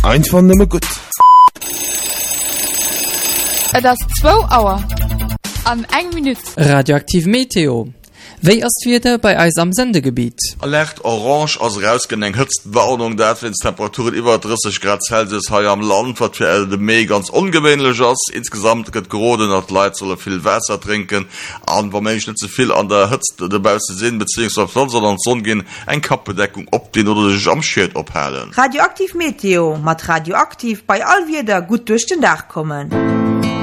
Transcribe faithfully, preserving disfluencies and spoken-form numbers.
einfach nimmer gut. Das zwei Uhr. An eng Minute. Radioaktiv Meteo. Wéi ass wieder bei eis am Sendegebiet? Alert Orange ass rausgeneng hëtzt Warnung dat wenns Temperaturen iwwer dreißig Grad Celsius ha am Land wat fir de méi ganz ungewöhnlich ass. Insgesamt gëtt Groden dat Leiit solle viel Wässer trinken, an war mensch net zuviel an der Hëtzt debauste sinn beziehungsweise Pflanzer an Sonn gin eng Kapbedeckung op den oder de Jamschiet ophalen. Radioaktiv Meteo mat radioaktiv bei all wieder gut durch den Dach kommen.